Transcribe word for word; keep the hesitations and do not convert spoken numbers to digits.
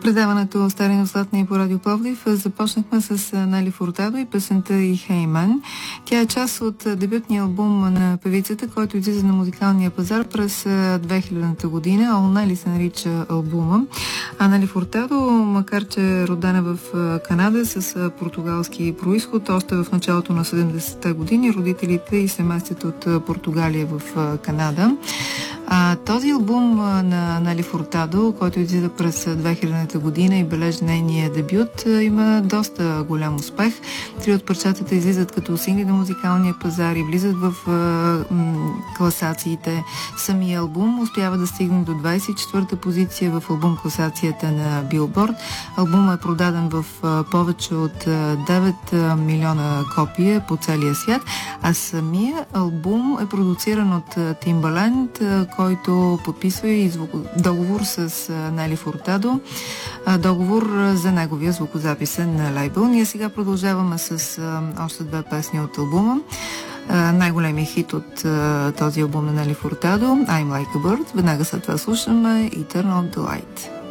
предаването Стари но златни по Радио Пловдив започнахме с Нели Фуртадо и песента и Хейман. Тя е част от дебютния албум на певицата, който излиза на музикалния пазар през две хилядната година. Ол Нели се нарича албума. А Нели Фуртадо, макар че е родена в Канада с португалски происход, още в началото на седемдесетте години родителите и се местят от Португалия в Канада. А, този албум на Нели Фуртадо, който излиза през две хилядната година и бележи нейния дебют, има доста голям успех. Три от парчатата излизат като сингли на музикалния пазар и влизат в а, м, класациите. Самия албум успява да стигне до двадесет и четвърта позиция в албум класацията на Билборд. Албумът е продаден в а, повече от а, девет милиона копия по целия свят, а самия албум е продуциран от Тимбаланд, който подписва и звук... договор с Нели Фуртадо, договор за неговия звукозаписен лейбъл. Ние сега продължаваме с а, още две песни от албума. А, най-големият хит от а, този албум на Нели Фуртадо, I'm Like a Bird. Веднага след това слушаме Eternal Delight.